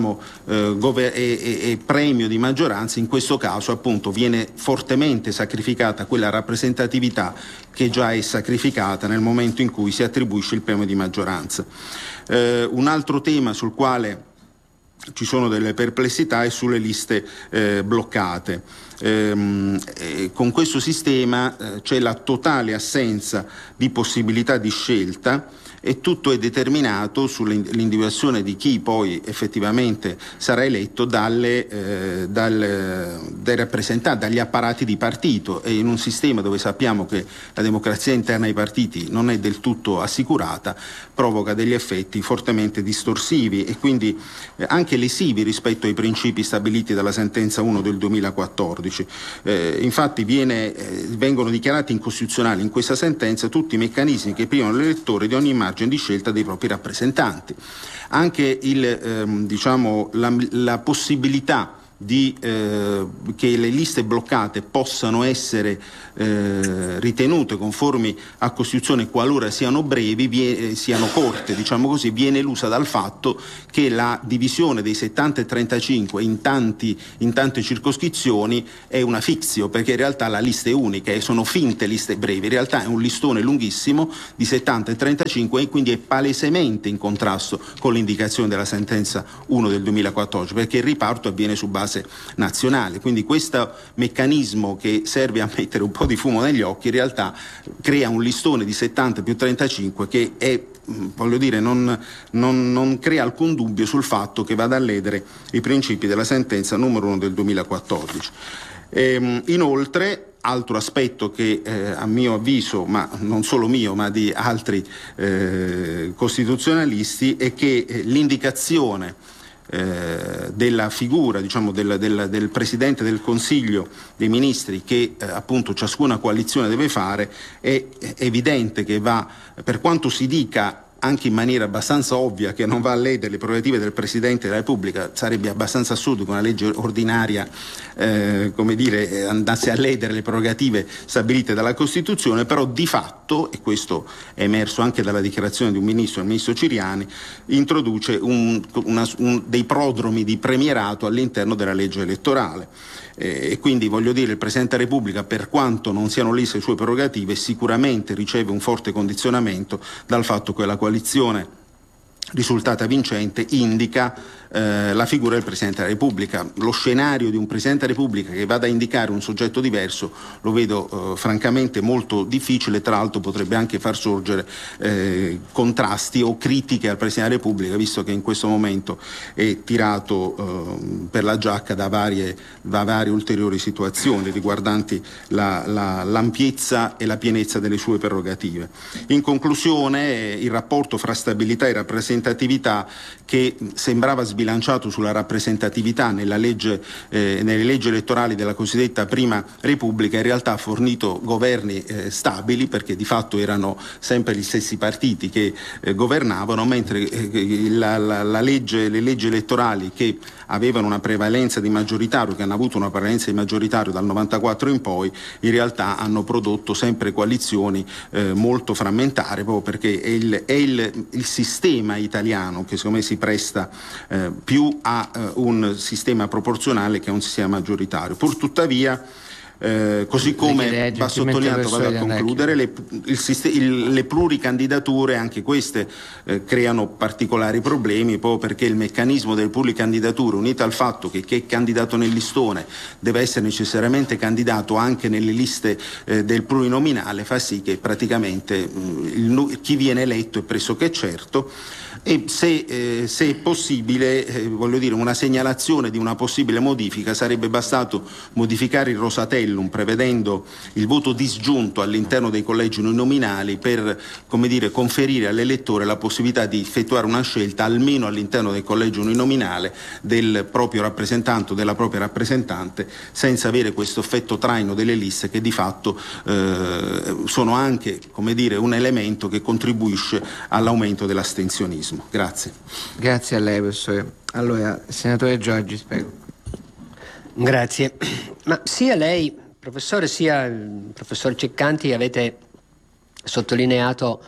[SPEAKER 13] premio di maggioranza, in questo caso appunto viene fortemente sacrificata quella rappresentatività che già è sacrificata nel momento in cui si attribuisce il premio di maggioranza. Un altro tema sul quale ci sono delle perplessità è sulle liste bloccate. Con questo sistema c'è la totale assenza di possibilità di scelta e tutto è determinato sull'individuazione di chi poi effettivamente sarà eletto dai rappresentanti, dagli apparati di partito, e in un sistema dove sappiamo che la democrazia interna ai partiti non è del tutto assicurata, provoca degli effetti fortemente distorsivi e quindi anche lesivi rispetto ai principi stabiliti dalla sentenza 1 del 2014. Infatti vengono dichiarati incostituzionali in questa sentenza tutti i meccanismi che privano l'elettore di ogni margine di scelta dei propri rappresentanti. Anche la possibilità che le liste bloccate possano essere ritenute conformi a Costituzione qualora siano brevi, siano corte, diciamo così, viene elusa dal fatto che la divisione dei 70 e 35 in tante circoscrizioni è una fictio, perché in realtà la lista è unica e sono finte liste brevi, in realtà è un listone lunghissimo di 70 e 35 e quindi è palesemente in contrasto con l'indicazione della sentenza 1 del 2014, perché il riparto avviene su base nazionale. Quindi questo meccanismo, che serve a mettere un po' di fumo negli occhi, in realtà crea un listone di 70 più 35 che è, voglio dire, non crea alcun dubbio sul fatto che vada a ledere i principi della sentenza numero 1 del 2014. Inoltre, altro aspetto che a mio avviso, ma non solo mio, ma di altri costituzionalisti, è che l'indicazione della figura, diciamo, del Presidente del Consiglio dei Ministri, che appunto ciascuna coalizione deve fare, è evidente che va, per quanto si dica anche in maniera abbastanza ovvia che non va a ledere le prerogative del Presidente della Repubblica, sarebbe abbastanza assurdo che una legge ordinaria andasse a ledere le prerogative stabilite dalla Costituzione, però di fatto, e questo è emerso anche dalla dichiarazione di un ministro, il ministro Ciriani, introduce dei prodromi di premierato all'interno della legge elettorale. E quindi, voglio dire, il Presidente della Repubblica, per quanto non siano lese le sue prerogative, sicuramente riceve un forte condizionamento dal fatto che la coalizione risultata vincente indica la figura del Presidente della Repubblica. Lo scenario di un Presidente della Repubblica che vada a indicare un soggetto diverso lo vedo francamente molto difficile, tra l'altro potrebbe anche far sorgere contrasti o critiche al Presidente della Repubblica, visto che in questo momento è tirato per la giacca da varie ulteriori situazioni riguardanti l'ampiezza e la pienezza delle sue prerogative. In conclusione, il rapporto fra stabilità e rappresentatività, che sembrava sbilanciato sulla rappresentatività nelle leggi elettorali della cosiddetta Prima Repubblica, in realtà ha fornito governi stabili, perché di fatto erano sempre gli stessi partiti che governavano, mentre le leggi elettorali che avevano una prevalenza di maggioritario, che hanno avuto una prevalenza di maggioritario dal 94 in poi, in realtà hanno prodotto sempre coalizioni molto frammentarie, proprio perché è il sistema italiano che secondo me si presta più a un sistema proporzionale che a un sistema maggioritario. Pur tuttavia, così come va sottolineato, vado a concludere, le pluricandidature, anche queste creano particolari problemi, proprio perché il meccanismo delle pluricandidature, unito al fatto che chi è candidato nel listone deve essere necessariamente candidato anche nelle liste del plurinominale, fa sì che praticamente chi viene eletto è pressoché certo. E se è possibile, voglio dire, una segnalazione di una possibile modifica, sarebbe bastato modificare il Rosatellum prevedendo il voto disgiunto all'interno dei collegi uninominali per, come dire, conferire all'elettore la possibilità di effettuare una scelta almeno all'interno del collegio uninominale del proprio rappresentante o della propria rappresentante, senza avere questo effetto traino delle liste che di fatto sono anche, come dire, un elemento che contribuisce all'aumento dell'astensionismo. Grazie.
[SPEAKER 12] Grazie a lei, professore. Allora, senatore Giorgi, prego.
[SPEAKER 14] Grazie. Ma sia lei, professore, sia il professor Ceccanti avete sottolineato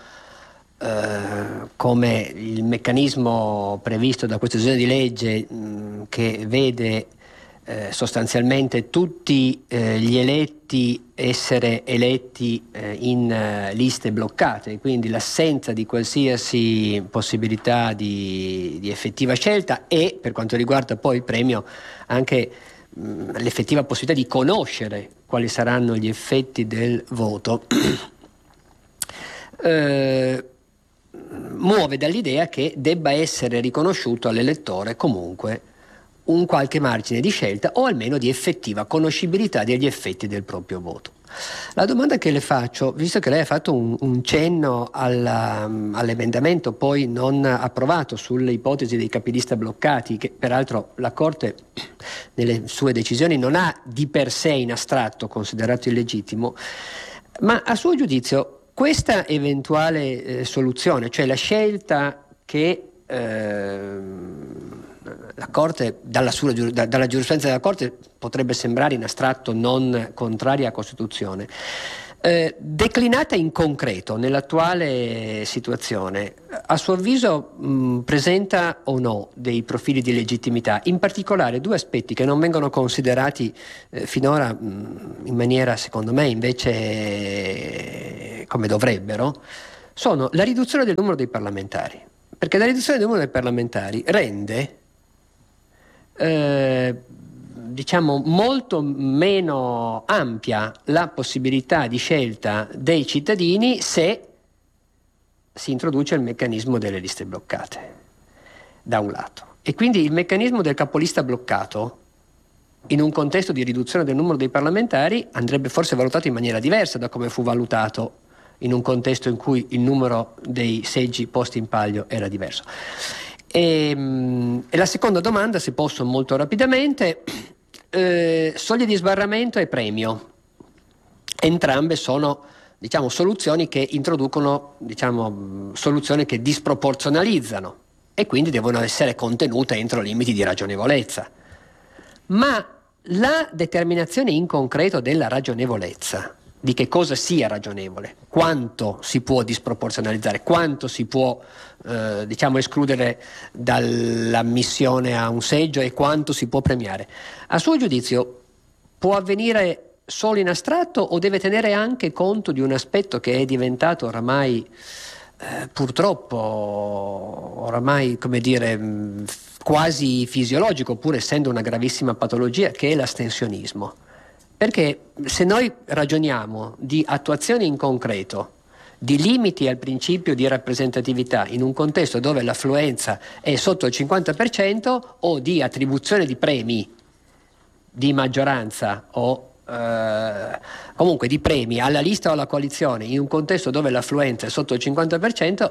[SPEAKER 14] come il meccanismo previsto da questo disegno di legge che vede sostanzialmente tutti gli eletti essere eletti in liste bloccate, quindi l'assenza di qualsiasi possibilità di effettiva scelta e, per quanto riguarda poi il premio, anche l'effettiva possibilità di conoscere quali saranno gli effetti del voto. muove dall'idea che debba essere riconosciuto all'elettore comunque un qualche margine di scelta o almeno di effettiva conoscibilità degli effetti del proprio voto. La domanda che le faccio, visto che lei ha fatto un cenno all'emendamento poi non approvato sulle ipotesi dei capilista bloccati, che peraltro la Corte nelle sue decisioni non ha di per sé in astratto considerato illegittimo, ma a suo giudizio questa eventuale soluzione, cioè la scelta che la Corte, dalla giurisprudenza della Corte potrebbe sembrare in astratto non contraria alla Costituzione, declinata in concreto nell'attuale situazione, a suo avviso presenta o no dei profili di legittimità, in particolare due aspetti che non vengono considerati finora in maniera, secondo me, invece come dovrebbero, sono la riduzione del numero dei parlamentari, perché la riduzione del numero dei parlamentari rende diciamo molto meno ampia la possibilità di scelta dei cittadini se si introduce il meccanismo delle liste bloccate, da un lato. E quindi il meccanismo del capolista bloccato, in un contesto di riduzione del numero dei parlamentari, andrebbe forse valutato in maniera diversa da come fu valutato in un contesto in cui il numero dei seggi posti in palio era diverso. E la seconda domanda, se posso molto rapidamente, soglie di sbarramento e premio. Entrambe sono, diciamo, soluzioni che introducono, diciamo, soluzioni che disproporzionalizzano e quindi devono essere contenute entro limiti di ragionevolezza. Ma la determinazione in concreto della ragionevolezza, di che cosa sia ragionevole, quanto si può disproporzionalizzare, quanto si può diciamo escludere dall'ammissione a un seggio e quanto si può premiare, a suo giudizio può avvenire solo in astratto o deve tenere anche conto di un aspetto che è diventato oramai purtroppo oramai, come dire, quasi fisiologico, pur essendo una gravissima patologia, che è l'astensionismo? Perché se noi ragioniamo di attuazione in concreto, di limiti al principio di rappresentatività in un contesto dove l'affluenza è sotto il 50% o di attribuzione di premi di maggioranza o comunque di premi alla lista o alla coalizione in un contesto dove l'affluenza è sotto il 50%,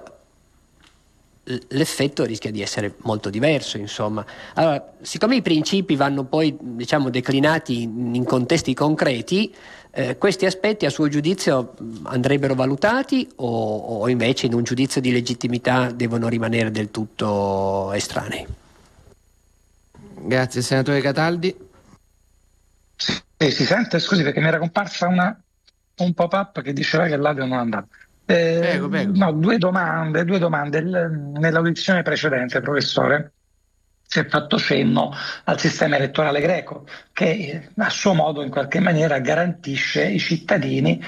[SPEAKER 14] l'effetto rischia di essere molto diverso, insomma. Allora, siccome i principi vanno poi, diciamo, declinati in contesti concreti, questi aspetti a suo giudizio andrebbero valutati o invece in un giudizio di legittimità devono rimanere del tutto estranei?
[SPEAKER 12] Grazie, senatore Cataldi.
[SPEAKER 15] Sì, si sente? Scusi, perché mi era comparsa un pop-up che diceva che l'audio non andava.
[SPEAKER 12] Prego.
[SPEAKER 15] No, due domande. Nell'audizione precedente, professore, si è fatto cenno al sistema elettorale greco, che a suo modo in qualche maniera garantisce i cittadini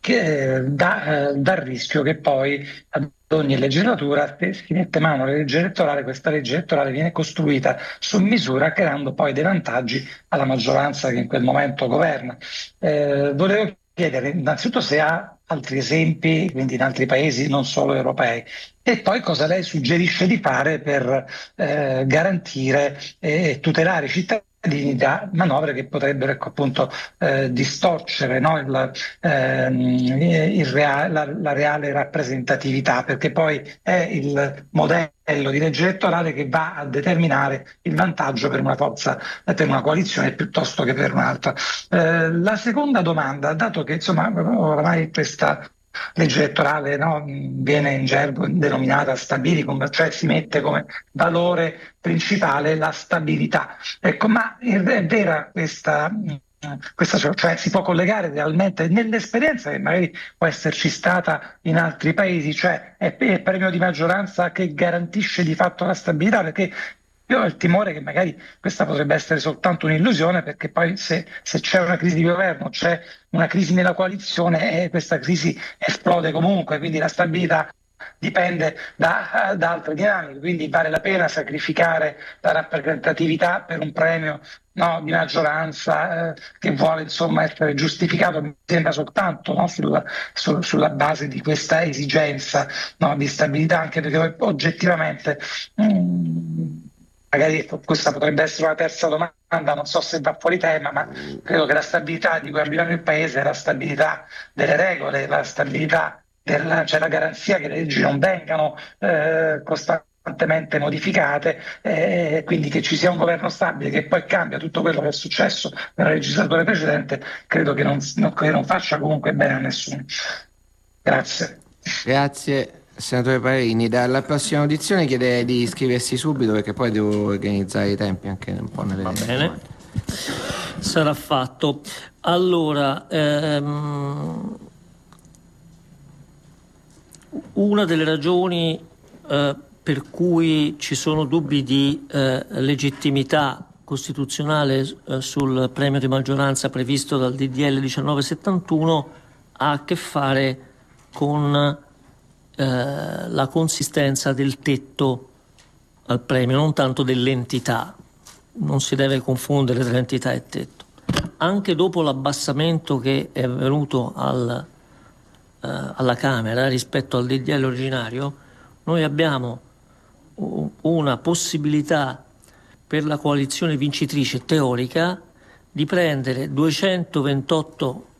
[SPEAKER 15] dal rischio che poi ad ogni legislatura, se si mette mano alla legge elettorale, questa legge elettorale viene costruita su misura, creando poi dei vantaggi alla maggioranza che in quel momento governa. Volevo chiedere innanzitutto se ha altri esempi, quindi in altri paesi non solo europei, e poi cosa lei suggerisce di fare per garantire e tutelare i cittadini da manovre che potrebbero, ecco, appunto distorcere, no, la reale rappresentatività, perché poi è il modello di legge elettorale che va a determinare il vantaggio per una forza, per una coalizione piuttosto che per un'altra. La seconda domanda, dato che insomma oramai questa legge elettorale, no, viene in gergo denominata stabilicum, cioè si mette come valore principale la stabilità. Ecco, ma è vera questa, cioè si può collegare realmente nell'esperienza che magari può esserci stata in altri paesi, cioè è il premio di maggioranza che garantisce di fatto la stabilità? Perché io ho il timore che magari questa potrebbe essere soltanto un'illusione, perché poi se c'è una crisi di governo, c'è una crisi nella coalizione e questa crisi esplode comunque, quindi la stabilità dipende da altre dinamiche, quindi vale la pena sacrificare la rappresentatività per un premio, no, di maggioranza che vuole insomma essere giustificato, mi sembra soltanto, no, sulla base di questa esigenza, no, di stabilità, anche perché oggettivamente magari questa potrebbe essere una terza domanda, non so se va fuori tema, ma credo che la stabilità di cui ha bisogno il Paese è la stabilità delle regole, la stabilità cioè la garanzia che le leggi non vengano costantemente modificate, quindi che ci sia un governo stabile che poi cambia tutto quello che è successo nella legislatura precedente, credo che non faccia comunque bene a nessuno. Grazie.
[SPEAKER 12] Grazie. Senatore Parini, dalla prossima audizione chiede di iscriversi subito perché poi devo organizzare i tempi anche un po' nelle...
[SPEAKER 16] Va bene, sarà fatto. Allora, una delle ragioni per cui ci sono dubbi di legittimità costituzionale sul premio di maggioranza previsto dal DDL 1971 ha a che fare con la consistenza del tetto al premio, non tanto dell'entità. Non si deve confondere tra entità e tetto. Anche dopo l'abbassamento che è avvenuto alla Camera rispetto al DDL originario, noi abbiamo una possibilità per la coalizione vincitrice teorica di prendere 228